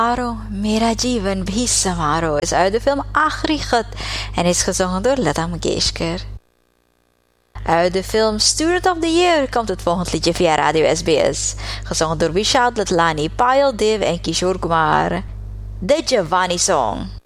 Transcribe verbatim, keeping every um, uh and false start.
Aro, Mera Jeevan Bhi Samaro is uit de film Aakhri Khat en is gezongen door Lata Mangeshkar. Uit de film Student of the Year komt het volgende liedje via Radio S B S, gezongen door Vishal Latlani, Payal Dev en Kishore Kumar. De Javani Song.